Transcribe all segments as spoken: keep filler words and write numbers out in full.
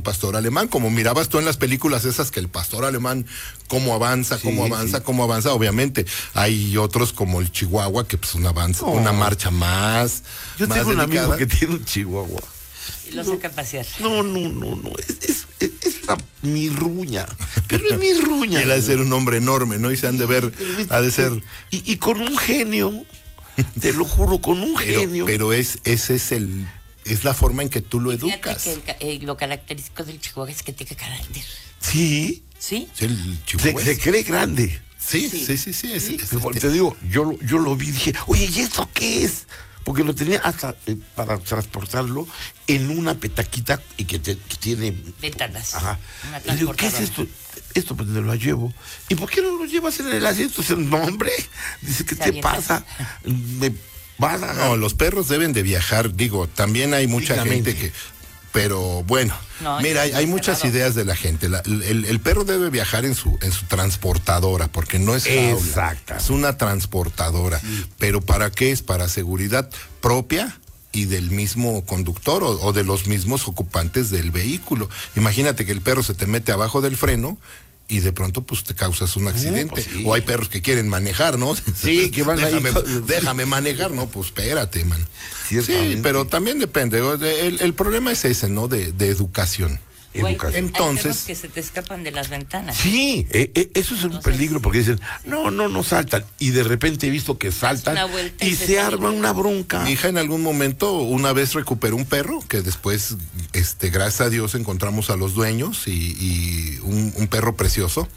pastor alemán, como mirabas tú en las películas esas que el pastor alemán, cómo avanza, cómo sí, avanza, sí. cómo avanza, obviamente. Hay otros como el chihuahua, que pues una avanza, no. una marcha más. Yo más tengo un delicada. amigo que tiene un chihuahua. Y lo saca a pasear. No, no, no, no, es, es, es una mirruña, pero es mirruña. Él ha de ser un hombre enorme, ¿no? Y se han de ver, ha de ser... Y, y con un genio, te lo juro, con un pero, genio. Pero es, ese es el, es la forma en que tú lo educas. Que el, eh, lo característico del chihuahua es que tiene carácter. Sí. ¿Sí? Sí, el chihuahua. Se, se cree grande. Sí, sí, sí, sí. sí, es, sí. Es, Pero es, te digo, yo, lo- yo lo vi y dije, oye, ¿y esto qué es? Porque lo tenía hasta eh, para transportarlo en una petaquita y que, te, que tiene... Ventanas. Ajá. Una Y digo, ¿qué es esto? Esto pues me lo llevo. ¿Y por qué no lo llevas en el asiento? Dice, no, hombre. Dice, ¿qué Se te avienta. pasa? Me vas a... No, los perros deben de viajar, digo, también hay mucha Dignamente. gente que... Pero bueno, No, mira, hay, hay es muchas cerrado. ideas de la gente. La- el, el perro debe viajar en su, en su transportadora, porque no es jaula, Exacto. es una transportadora. Sí. Pero ¿para qué es? Para seguridad propia y del mismo conductor o, o de los mismos ocupantes del vehículo. Imagínate que el perro se te mete abajo del freno y de pronto pues te causas un accidente. Uh, pues sí. O hay perros que quieren manejar, ¿no? Sí, que van déjame, ahí. déjame manejar, no, pues espérate, man. Ciertamente. Sí, pero también depende. El, el problema es ese, ¿no? De, de educación. O hay- Educación. hay Entonces- perros que se te escapan de las ventanas. Sí, eh, eh, eso es un Entonces, peligro porque dicen, no, no, no saltan. Y de repente he visto que saltan una vuelta y y se se salen. arma una bronca. Mi hija en algún momento una vez recuperó un perro que después, este, gracias a Dios encontramos a los dueños y, y un, un perro precioso,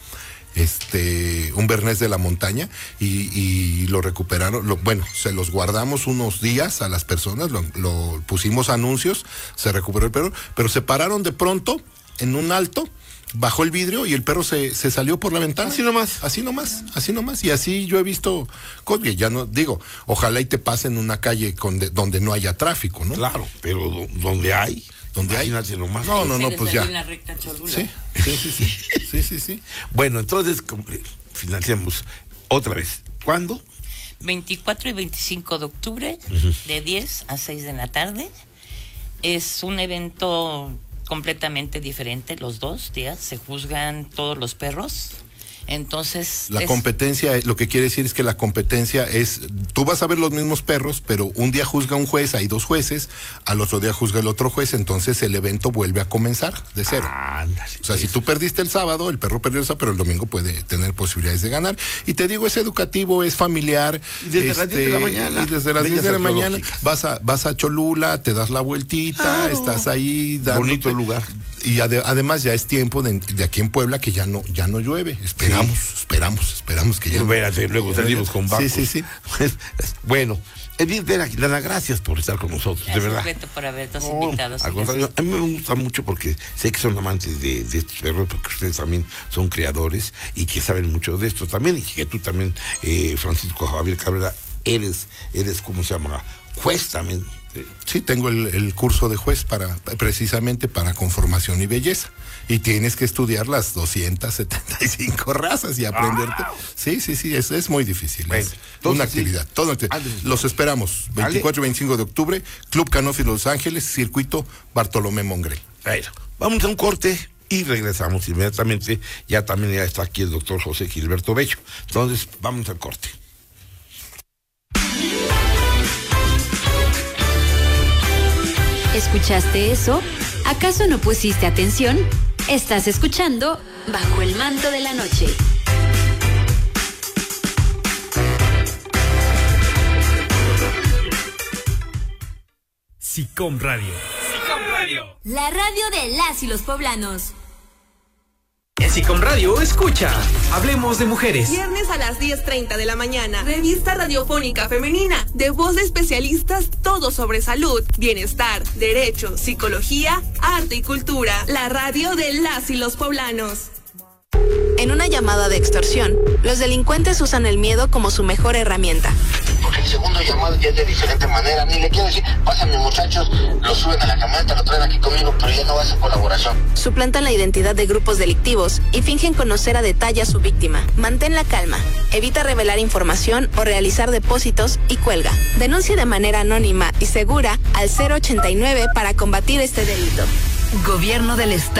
este, un bernés de la montaña y, y lo recuperaron, lo, bueno, se los guardamos unos días a las personas, lo, lo pusimos anuncios, se recuperó el perro, pero se pararon de pronto en un alto, bajó el vidrio y el perro se, se salió por la ventana. Así nomás. Así nomás, así nomás. Y así yo he visto cosas que ya no, digo, ojalá y te pase en una calle con de- donde no haya tráfico, ¿no? Claro, pero do- donde hay, Donde hay. imagínate nomás. No, no, Se no, les pues salió ya. en la recta Cholula. Sí, sí, sí, sí, sí, sí, sí. Bueno, entonces como, eh, financiamos otra vez. ¿Cuándo? veinticuatro y veinticinco de octubre, de diez a seis de la tarde. Es un evento completamente diferente, los dos días. Se juzgan todos los perros. Entonces... La es- competencia, lo que quiere decir es que la competencia es, tú vas a ver los mismos perros, pero un día juzga un juez, hay dos jueces, al otro día juzga el otro juez, entonces el evento vuelve a comenzar de cero. Ándale. O sea, si tú perdiste el sábado, el perro perdió el sábado, pero el domingo puede tener posibilidades de ganar. Y te digo, es educativo, es familiar. Y desde las diez de la mañana. Y desde las Bellas diez de la mañana arqueológicas. vas a, vas a Cholula, te das la vueltita, Claro. estás ahí. dándote- Bonito lugar. Y ade- además ya es tiempo de, de aquí en Puebla que ya no, ya no llueve. Esperamos, esperamos, esperamos que ya no. Espérate, luego salimos con barcos. Sí, sí, sí. Bueno, Edith Vera Aguilera, gracias por estar con nosotros, de Gracias, verdad. Beto, por habernos No, invitado. al contrario, a mí me gusta mucho porque sé que son amantes de, de estos perros, porque ustedes también son creadores y que saben mucho de esto también, y que tú también, eh, Francisco Javier Cabrera, eres, eres, ¿cómo se llama? Juez también. eh, Sí, tengo el, el curso de juez para, precisamente para conformación y belleza. Y tienes que estudiar las doscientas setenta y cinco razas y aprenderte. Sí, sí, sí, es, es muy difícil. Bueno, es entonces, una sí. actividad. Todo actividad. Ándale. Los esperamos. veinticuatro y veinticinco de octubre, Club Canófilo Los Ángeles, Circuito Bartolomé Mongrel. Bueno, vamos a un corte y regresamos inmediatamente. Ya también ya está aquí el doctor José Gilberto Bello. Entonces, vamos al corte. ¿Escuchaste eso? ¿Acaso no pusiste atención? Estás escuchando Bajo el Manto de la Noche. SICOM Radio. SICOM Radio. La radio de las y los poblanos. En SICOM Radio, escucha. Hablemos de mujeres. Viernes a las diez treinta de la mañana. Revista radiofónica femenina. De voz de especialistas, todo sobre salud, bienestar, derecho, psicología, arte y cultura. La radio de las y los poblanos. En una llamada de extorsión, los delincuentes usan el miedo como su mejor herramienta. Porque el segundo llamado ya es de diferente manera. Ni le quiero decir, pasan mis muchachos, lo suben a la camioneta, lo traen aquí conmigo, pero ya no va a ser colaboración. Suplantan la identidad de grupos delictivos y fingen conocer a detalle a su víctima. Mantén la calma, evita revelar información o realizar depósitos y cuelga. Denuncia de manera anónima y segura al cero ochenta y nueve para combatir este delito. Gobierno del Estado.